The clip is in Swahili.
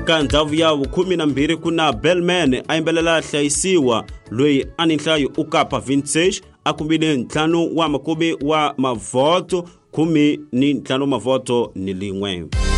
eka ndhawu ya 12 kuna Bellman a yimbelela hlayisiwa loyi a ni nhlayo u kapa vintage a kumbile 5 wa mavoto 15 mavoto ni lin'we.